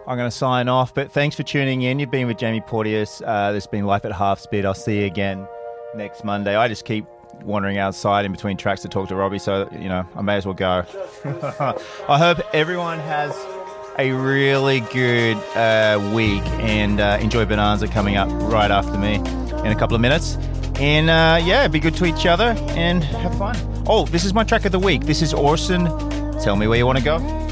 I'm going to sign off, but thanks for tuning in. You've been with Jamie Porteous. This has been Life at Half Speed. I'll see you again next Monday. I just keep wandering outside in between tracks to talk to Robbie, so, I may as well go. I hope everyone has a really good week, and enjoy Bonanza coming up right after me in a couple of minutes. And be good to each other and have fun. Oh, this is my track of the week. This is Orson. Tell Me Where You Want to Go.